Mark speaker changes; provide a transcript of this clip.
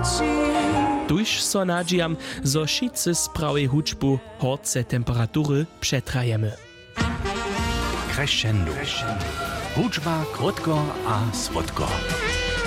Speaker 1: Tuž so nadžiam, zo šice sprawej hučbu horce temperatury przetrajemy.
Speaker 2: Crescendo. Hučba krotko a słodko.